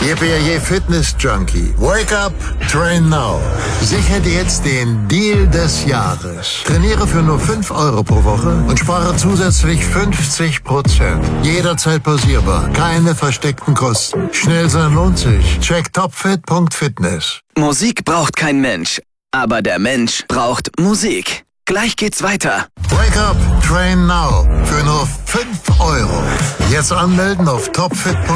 Yippie Fitness Junkie. Wake up, train now. Sichere dir jetzt den Deal des Jahres. Trainiere für nur 5 Euro pro Woche und spare zusätzlich 50%. Jederzeit pausierbar. Keine versteckten Kosten. Schnell sein lohnt sich. Check topfit.fitness. Musik braucht kein Mensch, aber der Mensch braucht Musik. Gleich geht's weiter. Wake up, train now. Für nur 5 Euro. Jetzt anmelden auf topfit.fitness.